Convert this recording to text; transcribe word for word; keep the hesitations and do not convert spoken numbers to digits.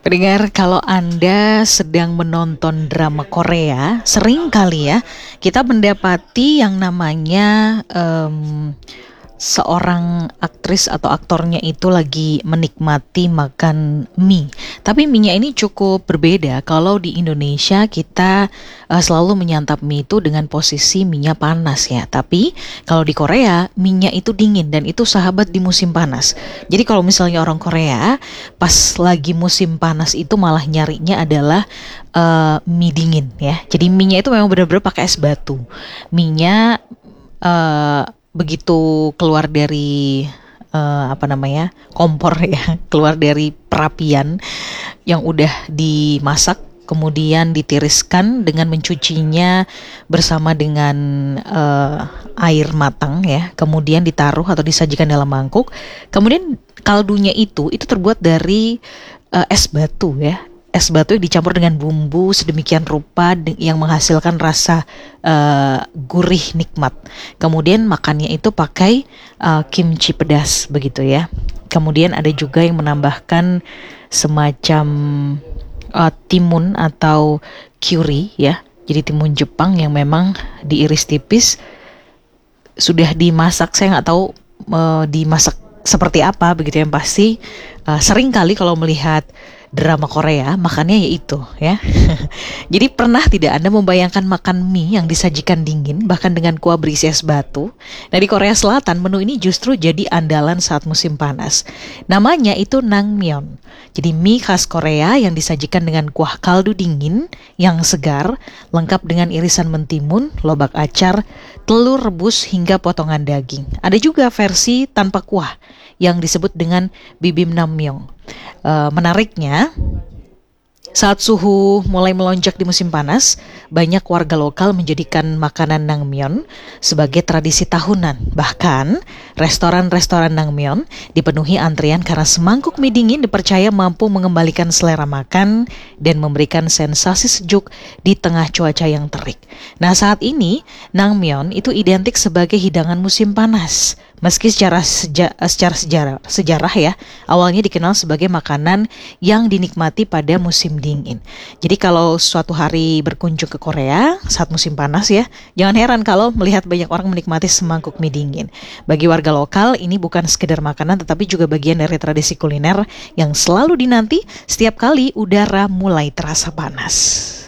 Pendengar, kalau Anda sedang menonton drama Korea, sering kali ya kita mendapati yang namanya em, seorang aktris atau aktornya itu lagi menikmati makan mie. Tapi mie-nya ini cukup berbeda. Kalau di Indonesia kita eh, selalu menyantap mie itu dengan posisi mie-nya panas ya. Tapi kalau di Korea mie-nya itu dingin dan itu sahabat di musim panas. Jadi kalau misalnya orang Korea pas lagi musim panas itu malah nyarinya adalah eh, mie dingin ya. Jadi mie-nya itu memang benar-benar pakai es batu. Mie-nya eh, begitu keluar dari eh, apa namanya kompor ya, keluar dari perapian yang udah dimasak, kemudian ditiriskan dengan mencucinya bersama dengan eh, air matang ya, kemudian ditaruh atau disajikan dalam mangkuk, kemudian kaldunya itu itu terbuat dari eh, es batu ya. Es batu yang dicampur dengan bumbu sedemikian rupa de- yang menghasilkan rasa eh, gurih nikmat. Kemudian makannya itu pakai eh, kimchi pedas begitu ya. Kemudian ada juga yang menambahkan semacam eh, timun atau curry ya. Jadi timun Jepang yang memang diiris tipis, sudah dimasak, saya nggak tahu eh, dimasak seperti apa begitu, yang pasti eh, sering kali kalau melihat drama Korea makannya yaitu ya. Jadi pernah tidak Anda membayangkan makan mie yang disajikan dingin bahkan dengan kuah berisi es batu? Nah, di Korea Selatan menu ini justru jadi andalan saat musim panas. Namanya itu nangmyeon. Jadi mie khas Korea yang disajikan dengan kuah kaldu dingin yang segar, lengkap dengan irisan mentimun, lobak acar, telur rebus hingga potongan daging. Ada juga versi tanpa kuah yang disebut dengan bibimbapmyeon. Uh, menariknya, saat suhu mulai melonjak di musim panas, banyak warga lokal menjadikan makanan nangmyeon sebagai tradisi tahunan. Bahkan, restoran-restoran nangmyeon dipenuhi antrian karena semangkuk mie dingin dipercaya mampu mengembalikan selera makan dan memberikan sensasi sejuk di tengah cuaca yang terik. Nah, saat ini nangmyeon itu identik sebagai hidangan musim panas. Meski secara seja, secara sejarah, sejarah ya, awalnya dikenal sebagai makanan yang dinikmati pada musim dingin. Jadi kalau suatu hari berkunjung ke Korea saat musim panas ya, jangan heran kalau melihat banyak orang menikmati semangkuk mie dingin. Bagi warga lokal, ini bukan sekedar makanan tetapi juga bagian dari tradisi kuliner yang selalu dinanti setiap kali udara mulai terasa panas.